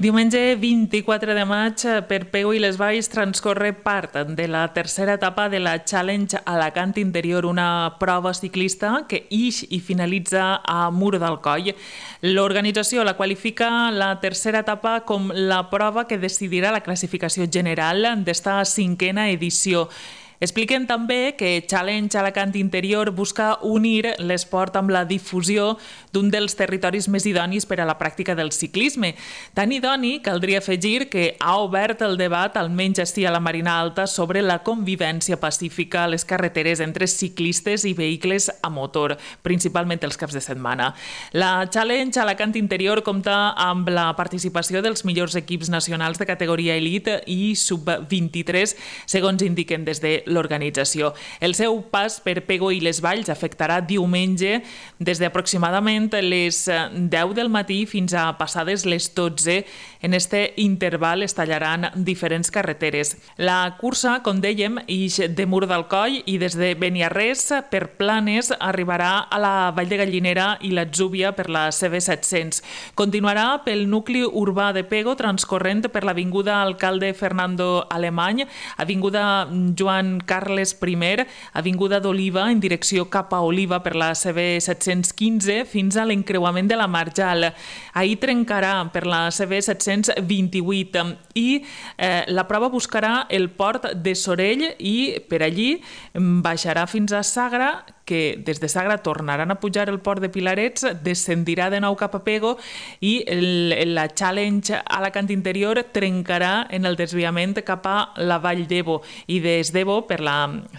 Diumenge 24 de maig, per Pego i les Valls transcorre part de la tercera etapa de la Challenge Alacant Interior, una prova ciclista que ix i finalitza a Mur d'Alcoi. L'organització la qualifica la tercera etapa com la prova que decidirà la classificació general d'esta cinquena edició. Expliquen també que Challenge Alacant Interior busca unir l'esport amb la difusió d'un dels territoris més idonis per a la pràctica del ciclisme. Tan idoni, caldria afegir, que ha obert el debat, almenys així a la Marina Alta, sobre la convivència pacífica a les carreteres entre ciclistes i vehicles a motor, principalment els caps de setmana. La Challenge Alacant Interior compta amb la participació dels millors equips nacionals de categoria elite i sub-23, segons indiquen des de l'organització. El seu pas per Pego i les Valls afectarà diumenge des d'aproximadament les 10 del matí fins a passades les 12. En este interval es tallaran diferents carreteres. La cursa, com dèiem, ix de Mur d'Alcoi i des de Beniarrés per Planes arribarà a la Vall de Gallinera i l'Atzúbia per la CB700. Continuarà pel nucli urbà de Pego, transcorrent per l'avinguda Alcalde Fernando Alemany, avinguda Joan Carles I, avinguda d'Oliva en direcció cap a Oliva per la CB715 fins a l'encreuament de la Marjal. Ahir trencarà per la CB728 i la prova buscarà el port de Sorell i per allí baixarà fins a Sagra, que des de Sagra tornaran a pujar el port de Pilarets, descendirà de nou cap a Pego i la Challenge Alacant Interior trencarà en el desviament cap a la Vall d'Ebo i des d'Ebo per la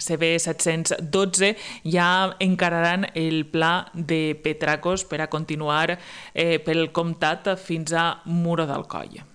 CB712 ja encararan el pla de Petracos per a continuar pel comtat fins a Muro d'Alcoi.